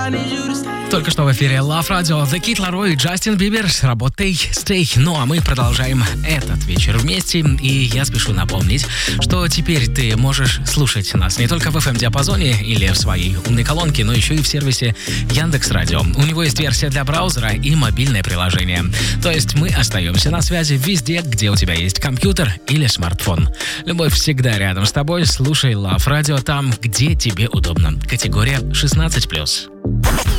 Только что в эфире Love Radio, The Kid Laroi и Джастин Бибер с работой Stay. Ну а мы продолжаем этот вечер вместе. И я спешу напомнить, что теперь ты можешь слушать нас не только в FM-диапазоне или в своей умной колонке, но еще и в сервисе Яндекс.Радио. У него есть версия для браузера и мобильное приложение. То есть мы остаемся на связи везде, где у тебя есть компьютер или смартфон. Любовь всегда рядом с тобой. Слушай Love Radio там, где тебе удобно. Категория 16+.